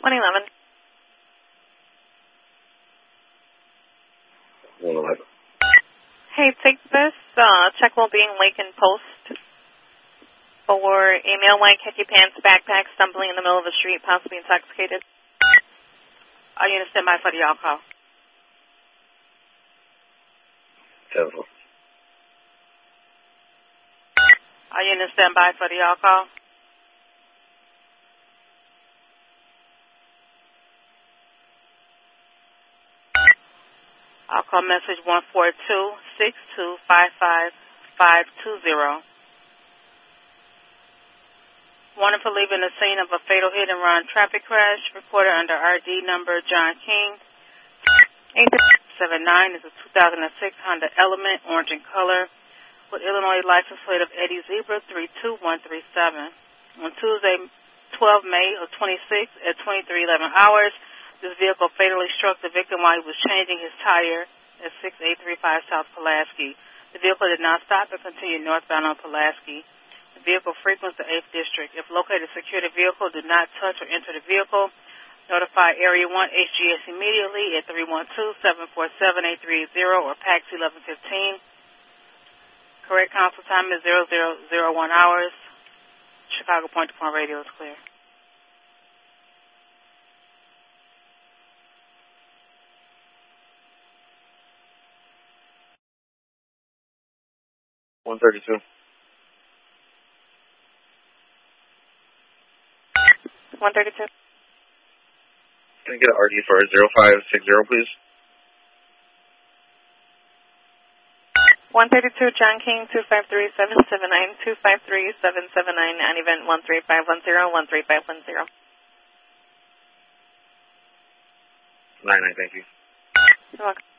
111. 111. Hey, take this. Check will be in Lincoln Post for a male white khaki pants backpack stumbling in the middle of the street, possibly intoxicated. Are you going to stand by for the y'all call? 10-4. Are you going to stand by for the y'all call? I'll call message 142-6255-520. Warning for leaving the scene of a fatal hit-and-run traffic crash. Reported under RD number John King. 879 is a 2006 Honda Element, orange in color, with Illinois license plate of Eddie Zebra 32137. On Tuesday, 12 May of 26 at 23:11 hours, this vehicle fatally struck the victim while he was changing his tire at 6835 South Pulaski. The vehicle did not stop and continued northbound on Pulaski. The vehicle frequents the 8th District. If located, secure the vehicle. Do not touch or enter the vehicle. Notify Area 1 HGS immediately at 312-747-8380 or PAX 1115. Correct console time is 0001 hours. Chicago point-to-point radio is clear. $132. 132. Can I get an RD for 0560, please? 132, John King, 253-779, 253-779, and event 13510, 13510. 99, thank you. You're welcome.